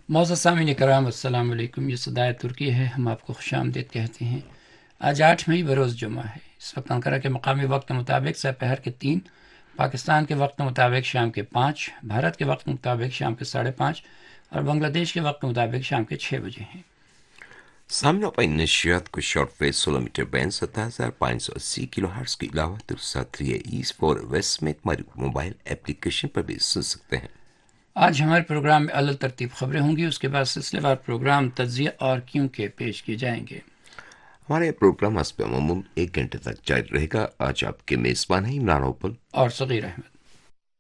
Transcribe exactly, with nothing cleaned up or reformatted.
मौजूद सामीन कराम अस्सलाम वालेकुम। ये सदाए तुर्की है, हम आपको खुशामदीद कहते हैं। आज आठ मई बरोज़ जुमा है। इस वक्त अंकारा के मकामी वक्त के मुताबिक दोपहर के तीन, पाकिस्तान के वक्त के मुताबिक शाम के पाँच, भारत के वक्त के मुताबिक शाम के साढ़े पाँच और बांग्लादेश के वक्त के मुताबिक शाम के छः बजे हैं। सामने पर नशियात को शॉर्ट वेव सोलह मीटर बैंड सत्रह हजार पाँच सौ अस्सी किलो हर्ट्स के अलावा त्रिसात्रिय ईस्ट फॉर वेस्ट में हमारे मोबाइल एप्लीकेशन पर भी सुन सकते हैं। आज हमारे प्रोग्राम में अलग तरतीब खबरें होंगी, उसके बाद सिलसिलेवार प्रोग्राम तज्जिया और क्यों के पेश किए जाएंगे। हमारे प्रोग्राम अमूमन एक घंटे तक जारी रहेगा। आज आपके मेजबान है इमरान ओपल और सगीर अहमद।